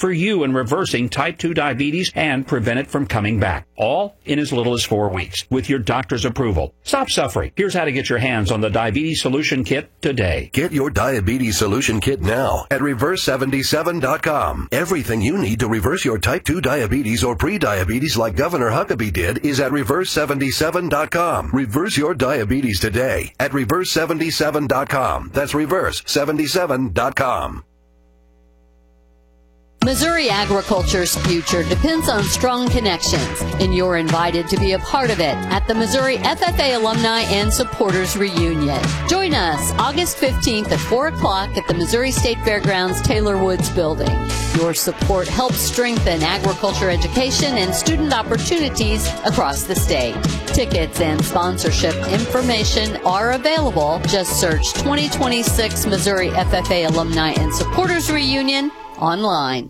for you in reversing type 2 diabetes and prevent it from coming back. All in as little as 4 weeks with your doctor's approval. Stop suffering. Here's how to get your hands on the Diabetes Solution Kit today. Get your Diabetes Solution Kit now at Reverse77.com. Everything you need to reverse your type 2 diabetes or pre-diabetes like Governor Huckabee did is at Reverse77.com. Reverse your diabetes today at Reverse77.com. That's Reverse77.com. Missouri agriculture's future depends on strong connections, and you're invited to be a part of it at the Missouri FFA Alumni and Supporters Reunion. Join us August 15th at 4 o'clock at the Missouri State Fairgrounds Taylor Woods Building. Your support helps strengthen agriculture education and student opportunities across the state. Tickets and sponsorship information are available. Just search 2026 Missouri FFA Alumni and Supporters Reunion online.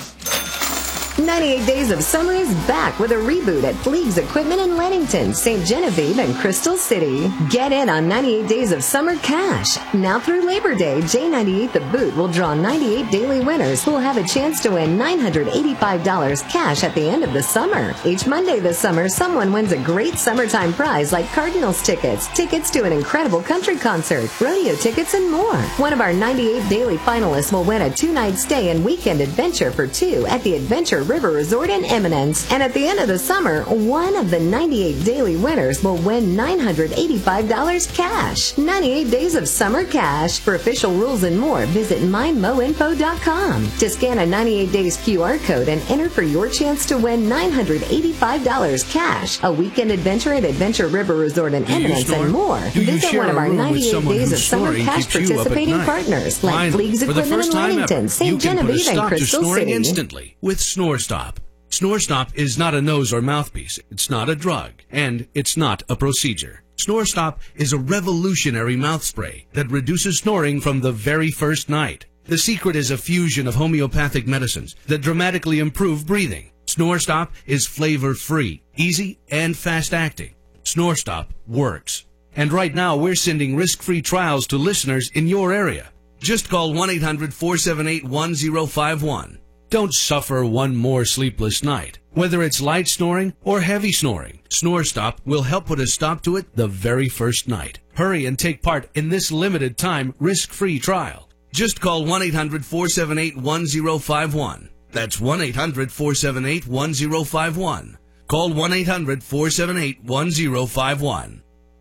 98 Days of Summer is back with a reboot at Fleegs Equipment in Leadington, St. Genevieve, and Crystal City. Get in on 98 Days of Summer cash. Now through Labor Day, J98 The Boot will draw 98 daily winners who will have a chance to win $985 cash at the end of the summer. Each Monday this summer, someone wins a great summertime prize like Cardinals tickets, tickets to an incredible country concert, rodeo tickets, and more. One of our 98 daily finalists will win a 2-night stay and weekend adventure for two at the Adventure River Resort in Eminence. And at the end of the summer, one of the 98 daily winners will win $985 cash. 98 Days of Summer cash. For official rules and more, visit mymoinfo.com to scan a 98 Days QR code and enter for your chance to win $985 cash, a weekend adventure at Adventure River Resort in Eminence, and more. Visit one of our 98 Days of Summer cash participating partners like Fleegs Equipment in Leadington, St. Genevieve, and Crystal City. Instantly with SnoreStop. SnoreStop is not a nose or mouthpiece. It's not a drug. And it's not a procedure. SnoreStop is a revolutionary mouth spray that reduces snoring from the very first night. The secret is a fusion of homeopathic medicines that dramatically improve breathing. SnoreStop is flavor-free, easy, and fast-acting. SnoreStop works. And right now, we're sending risk-free trials to listeners in your area. Just call 1-800-478-1051. Don't suffer one more sleepless night. Whether it's light snoring or heavy snoring, SnoreStop will help put a stop to it the very first night. Hurry and take part in this limited time risk-free trial. Just call 1-800-478-1051. That's 1-800-478-1051. Call 1-800-478-1051.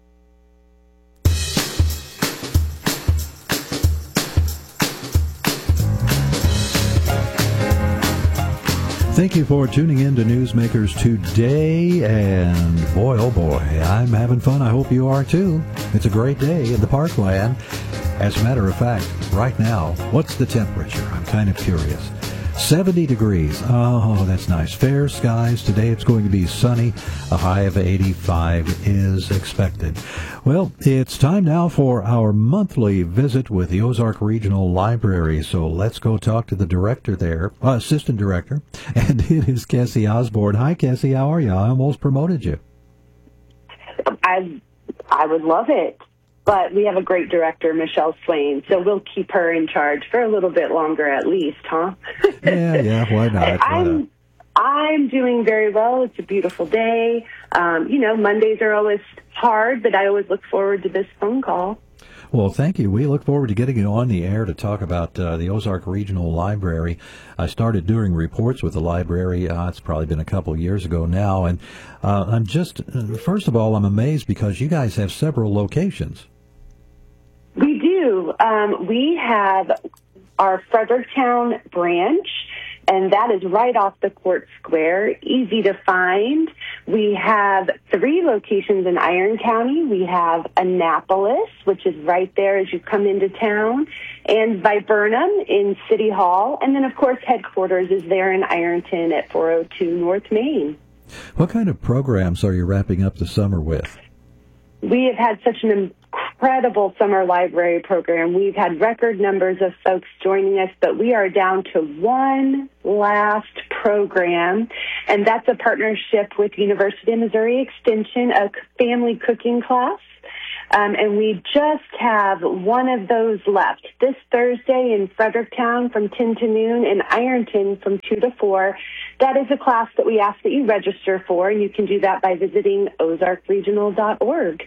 Thank you for tuning in to Newsmakers Today, and boy, oh boy, I'm having fun. I hope you are too. It's a great day in the Parkland. As a matter of fact, right now, what's the temperature? I'm kind of curious. 70 degrees. Oh, that's nice. Fair skies. Today it's going to be sunny. A high of 85 is expected. Well, it's time now for our monthly visit with the Ozark Regional Library. So let's go talk to the director there, assistant director, and it is Cassie Osborne. Hi, Cassie. How are you? I almost promoted you. I would love it. But we have a great director, Michelle Swain, so we'll keep her in charge for a little bit longer at least, huh? Yeah, why not? I'm doing very well. It's a beautiful day. Mondays are always hard, but I always look forward to this phone call. Well, thank you. We look forward to getting you on the air to talk about the Ozark Regional Library. I started doing reports with the library. It's probably been a couple of years ago now. And I'm just, first of all, I'm amazed because you guys have several locations. We do. We have our Fredericktown branch, and that is right off the Court Square, easy to find. We have 3 locations in Iron County. We have Annapolis, which is right there as you come into town, and Viburnum in City Hall. And then, of course, headquarters is there in Ironton at 402 North Main. What kind of programs are you wrapping up the summer with? We have had such an incredible summer library program. We've had record numbers of folks joining us, but we are down to one last program, and that's a partnership with University of Missouri Extension, a family cooking class. And we just have one of those left this Thursday in Fredericktown from 10 to noon and Ironton from 2 to 4. That is a class that we ask that you register for, and you can do that by visiting ozarkregional.org.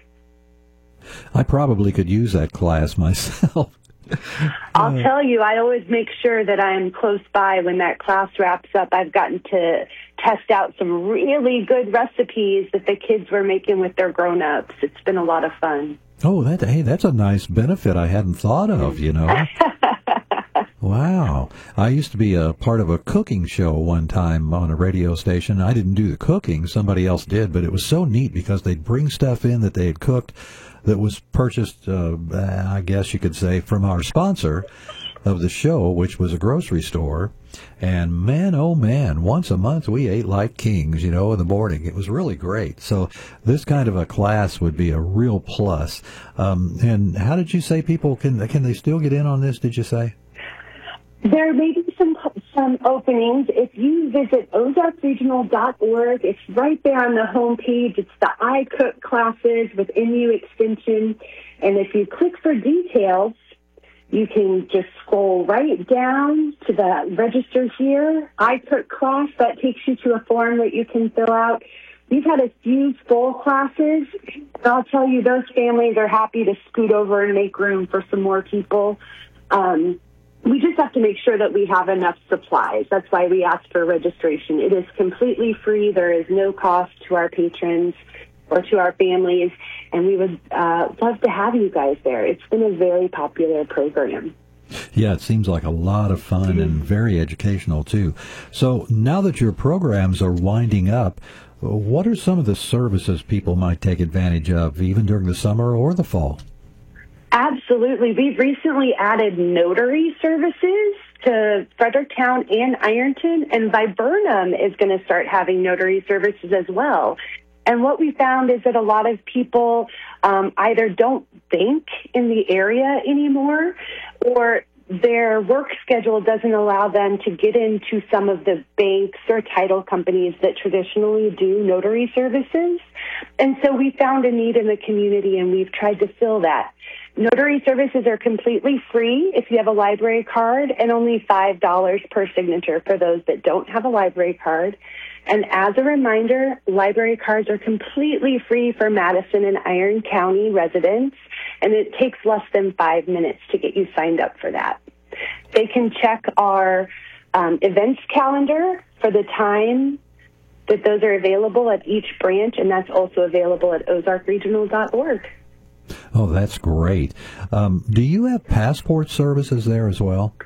I probably could use that class myself. I'll tell you, I always make sure that I'm close by when that class wraps up. I've gotten to test out some really good recipes that the kids were making with their grown-ups. It's been a lot of fun. Oh, that's a nice benefit I hadn't thought of, you know. Wow. I used to be a part of a cooking show one time on a radio station. I didn't do the cooking. Somebody else did, but it was so neat because they'd bring stuff in that they had cooked that was purchased, I guess you could say, from our sponsor of the show, which was a grocery store. And man, oh man, once a month we ate like kings, you know, in the morning. It was really great. So this kind of a class would be a real plus. And how did you say people, can they still get in on this, did you say? There may be some openings. If you visit ozarkregional.org, it's right there on the home page. It's the I Cook classes with MU extension. And if you click for details, you can just scroll right down to the register here, I Cook class. That takes you to a form that you can fill out. We've had a few full classes, and I'll tell you, those families are happy to scoot over and make room for some more people. We just have to make sure that we have enough supplies. That's why we ask for registration. It is completely free. There is no cost to our patrons or to our families, and we would love to have you guys there. It's been a very popular program. Yeah, it seems like a lot of fun and very educational, too. So now that your programs are winding up, what are some of the services people might take advantage of, even during the summer or the fall? Absolutely. We've recently added notary services to Fredericktown and Ironton, and Viburnum is going to start having notary services as well. And what we found is that a lot of people either don't bank in the area anymore, or their work schedule doesn't allow them to get into some of the banks or title companies that traditionally do notary services. And so we found a need in the community, and we've tried to fill that. Notary services are completely free if you have a library card, and only $5 per signature for those that don't have a library card. And as a reminder, library cards are completely free for Madison and Iron County residents, and it takes less than 5 minutes to get you signed up for that. They can check our events calendar for the time that those are available at each branch, and that's also available at ozarkregional.org. Oh, that's great. Do you have passport services there as well?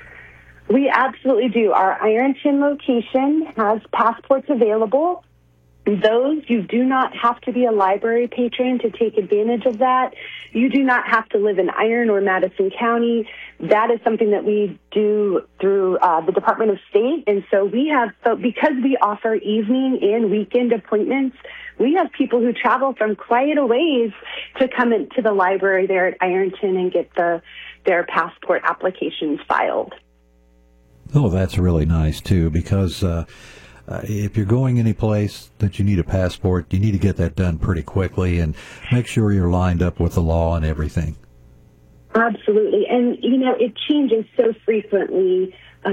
We absolutely do. Our Ironton location has passports available. Those, you do not have to be a library patron to take advantage of that. You do not have to live in Iron or Madison County. That is something that we do through the Department of State. And so we have, because we offer evening and weekend appointments, we have people who travel from quite a ways to come into the library there at Ironton and get their passport applications filed. Oh, that's really nice, too, because if you're going any place that you need a passport, you need to get that done pretty quickly and make sure you're lined up with the law and everything. Absolutely. And, you know, it changes so frequently.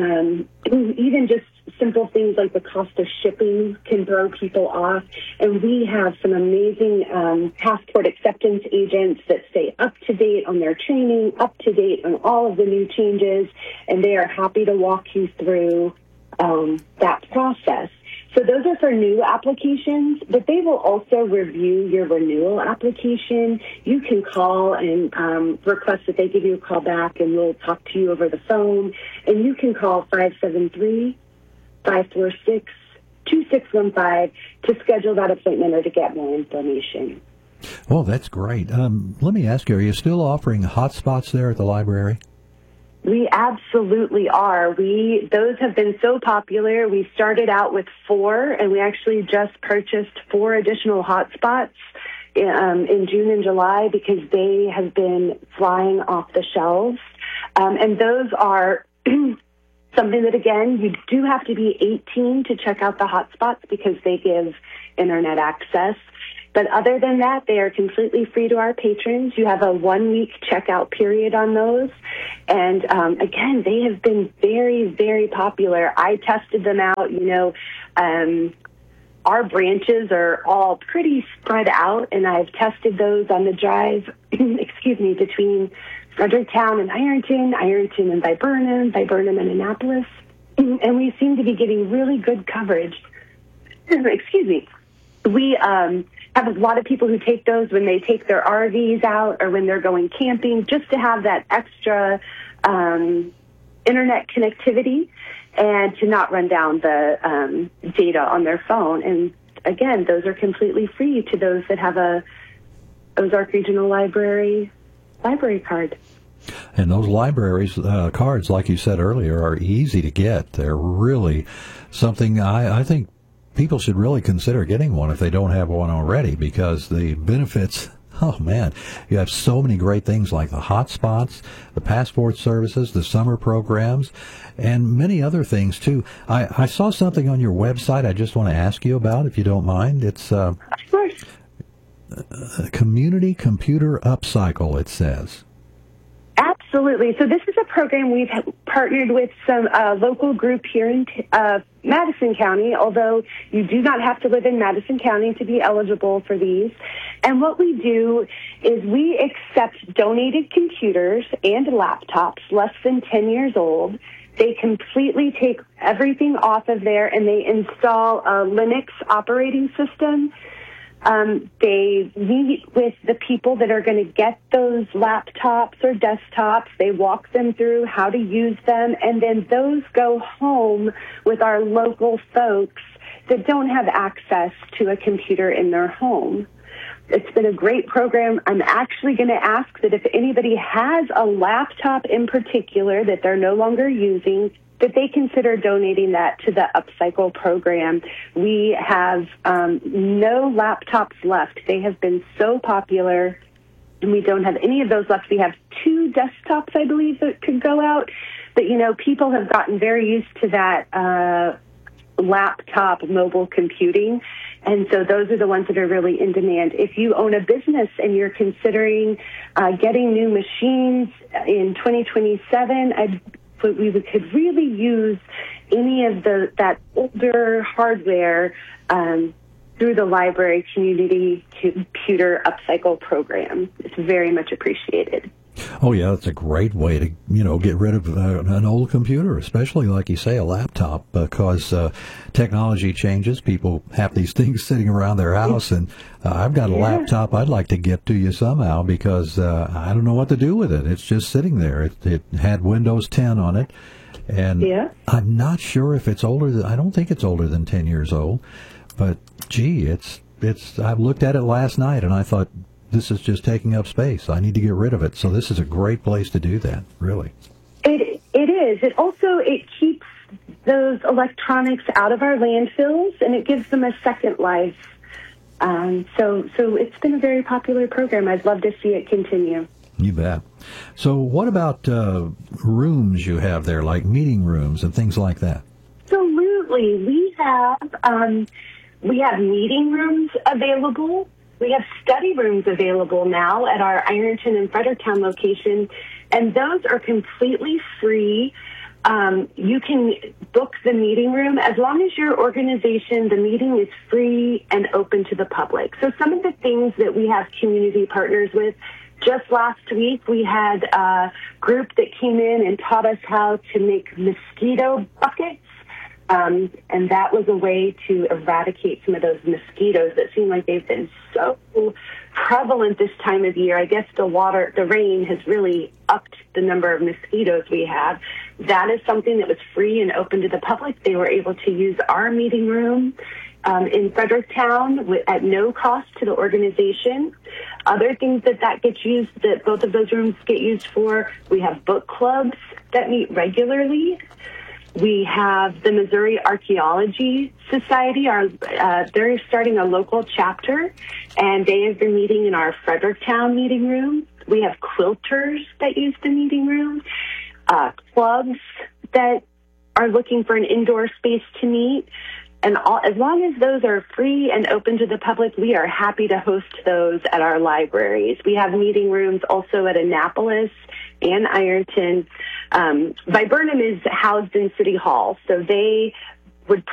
Even just simple things like the cost of shipping can throw people off. And we have some amazing passport acceptance agents that stay up to date on their training, up to date on all of the new changes, and they are happy to walk you through that process. So those are for new applications, but they will also review your renewal application. You can call and request that they give you a call back, and we'll talk to you over the phone. And you can call 573-546-2615 to schedule that appointment or to get more information. Oh, that's great. Let me ask you, are you still offering hotspots there at the library? We absolutely are. Those have been so popular. We started out with 4, and we actually just purchased 4 additional hotspots in June and July because they have been flying off the shelves. And those are something that, again, you do have to be 18 to check out the hotspots because they give internet access. But other than that, they are completely free to our patrons. You have a 1-week checkout period on those. And again, they have been very, very popular. I tested them out. Our branches are all pretty spread out, and I've tested those on the drive, between Fredericktown and Ironton and Viburnum and Annapolis. And we seem to be getting really good coverage. We have a lot of people who take those when they take their RVs out or when they're going camping, just to have that extra internet connectivity and to not run down the data on their phone. And again, those are completely free to those that have a Ozark Regional Library card. And those libraries cards, like you said earlier, are easy to get. They're really something I think people should really consider getting one if they don't have one already, because the benefits, oh man, you have so many great things like the hotspots, the passport services, the summer programs, and many other things too. I saw something on your website I just want to ask you about, if you don't mind. It's of course. Community Computer Upcycle, it says. Absolutely. So this is a program we've partnered with some local group here in Madison County, although you do not have to live in Madison County to be eligible for these. And what we do is we accept donated computers and laptops less than 10 years old. They completely take everything off of there, and they install a Linux operating system. They meet with the people that are going to get those laptops or desktops. They walk them through how to use them, and then those go home with our local folks that don't have access to a computer in their home. It's been a great program. I'm actually going to ask that if anybody has a laptop in particular that they're no longer using, that they consider donating that to the Upcycle program. We have no laptops left. They have been so popular, and we don't have any of those left. We have 2 desktops, I believe, that could go out. But, people have gotten very used to that laptop mobile computing, and so those are the ones that are really in demand. If you own a business and you're considering getting new machines in 2027, we could really use any of that older hardware through the library community computer upcycle program. It's very much appreciated. Oh yeah, that's a great way to get rid of an old computer, especially like you say, a laptop, because technology changes. People have these things sitting around their house, and I've got a laptop I'd like to get to you somehow, because I don't know what to do with it. It's just sitting there. It had Windows 10 on it, and I'm not sure if it's older. I don't think it's older than 10 years old, but gee, it's. I looked at it last night and I thought, this is just taking up space. I need to get rid of it. So this is a great place to do that, really. It is. It keeps those electronics out of our landfills, and it gives them a second life. So it's been a very popular program. I'd love to see it continue. You bet. So what about rooms you have there, like meeting rooms and things like that? Absolutely. We have meeting rooms available. We have study rooms available now at our Ironton and Fredericktown location, and those are completely free. You can book the meeting room as long as your organization, the meeting is free and open to the public. So some of the things that we have community partners with, just last week we had a group that came in and taught us how to make mosquito buckets. And that was a way to eradicate some of those mosquitoes that seem like they've been so prevalent this time of year. I guess the rain has really upped the number of mosquitoes we have. That is something that was free and open to the public. They were able to use our meeting room in Fredericktown at no cost to the organization. Other things that gets used, that both of those rooms get used for, we have book clubs that meet regularly. We have the Missouri Archaeology Society. They're starting a local chapter, and they have been meeting in our Fredericktown meeting room. We have quilters that use the meeting room, clubs that are looking for an indoor space to meet. And as long as those are free and open to the public, we are happy to host those at our libraries. We have meeting rooms also at Annapolis and Ironton. Viburnum is housed in City Hall, so they would